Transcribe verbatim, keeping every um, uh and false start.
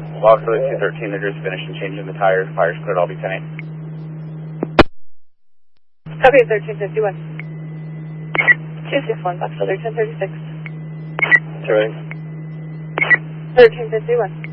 Log for the two thirteen, they're just finishing changing the tires. Fire's cleared, I'll be ten eight. Copy thirteen fifty-one. two six one, Fox, ten thirty-six. Terrain. thirteen fifty-one.